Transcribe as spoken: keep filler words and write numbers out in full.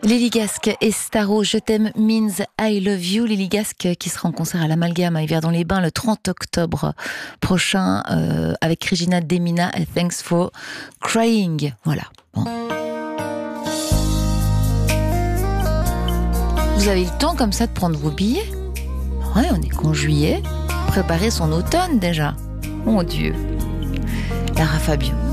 Lily Gasque et Staro, Je t'aime means I love you. Lily Gasque qui sera en concert à l'Amalgame à Yverdon-les-Bains le trente octobre prochain euh, avec Regina Demina et Thanks for Crying. Voilà. Bon. Vous avez le temps comme ça de prendre vos billets? Ouais, on est qu'en juillet. Préparer son automne déjà. Mon Dieu. Lara Fabian.